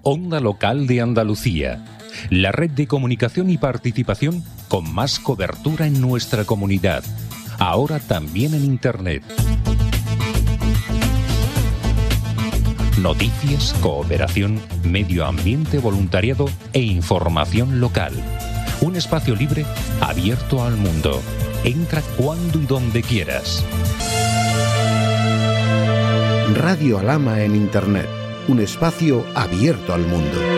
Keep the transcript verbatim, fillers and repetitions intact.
Onda Local de Andalucía, la red de comunicación y participación con más cobertura en nuestra comunidad, ahora también en Internet. Noticias, cooperación, medio ambiente, voluntariado e información local. Un espacio libre abierto al mundo. Entra cuando y donde quieras. Radio Alhama en Internet. Un espacio abierto al mundo.